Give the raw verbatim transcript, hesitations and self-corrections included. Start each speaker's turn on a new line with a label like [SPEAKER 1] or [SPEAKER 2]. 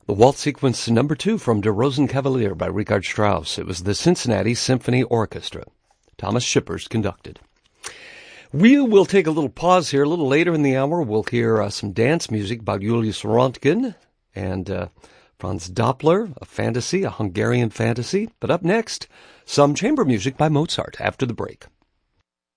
[SPEAKER 1] The waltz sequence number two from Der Rosenkavalier by Richard Strauss. It was the Cincinnati Symphony Orchestra. Thomas Shippers conducted. We will take a little pause here. A little later in the hour, we'll hear uh, some dance music by Julius Röntgen and uh, Franz Doppler, a fantasy, a Hungarian fantasy. But up next, some chamber music by Mozart after the break.